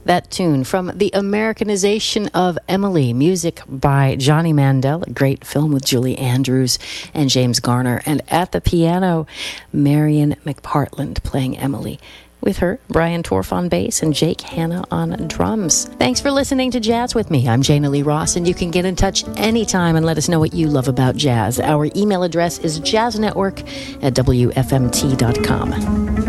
That tune from The Americanization of Emily, music by Johnny Mandel, a great film with Julie Andrews and James Garner. And at the piano, Marion McPartland playing Emily. With her, Brian Torf on bass and Jake Hanna on drums. Thanks for listening to Jazz with me. I'm Jana Lee Ross, and you can get in touch anytime and let us know what you love about jazz. Our email address is jazznetwork@wfmt.com.